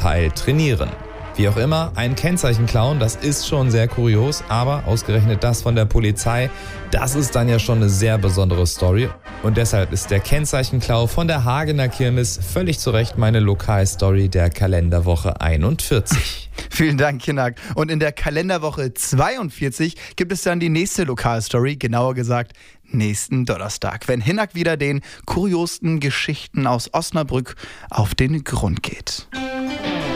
Teil trainieren. Wie auch immer, ein Kennzeichen klauen, das ist schon sehr kurios, aber ausgerechnet das von der Polizei, das ist dann ja schon eine sehr besondere Story. Und deshalb ist der Kennzeichenklau von der Hagener Kirmes völlig zu Recht meine Lokalstory der Kalenderwoche 41. Vielen Dank, Hinak. Und in der Kalenderwoche 42 gibt es dann die nächste Lokalstory, genauer gesagt nächsten Donnerstag, wenn Hinak wieder den kuriosten Geschichten aus Osnabrück auf den Grund geht.